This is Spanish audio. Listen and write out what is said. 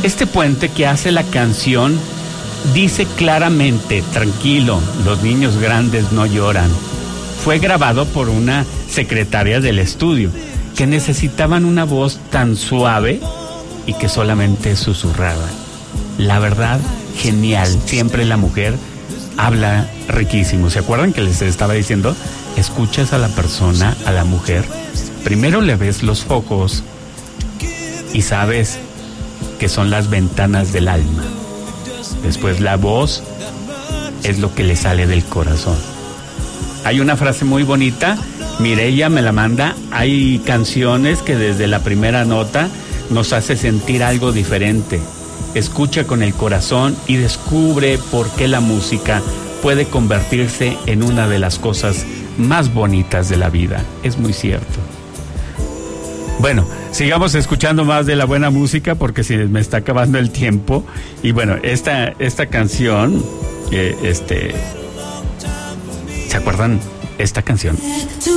Este puente que hace la canción dice claramente, tranquilo, los niños grandes no lloran. Fue grabado por una secretaria del estudio, que necesitaban una voz tan suave y que solamente susurraba. La verdad, genial. Siempre la mujer habla riquísimo. ¿Se acuerdan que les estaba diciendo? Escuchas a la persona, a la mujer. Primero le ves los ojos y sabes que son las ventanas del alma. Después la voz es lo que le sale del corazón. Hay una frase muy bonita, Mireya me la manda, hay canciones que desde la primera nota nos hace sentir algo diferente. Escucha con el corazón y descubre por qué la música puede convertirse en una de las cosas más bonitas de la vida. Es muy cierto. Bueno, sigamos escuchando más de la buena música porque se me está acabando el tiempo. Y bueno, esta canción, ¿se acuerdan esta canción?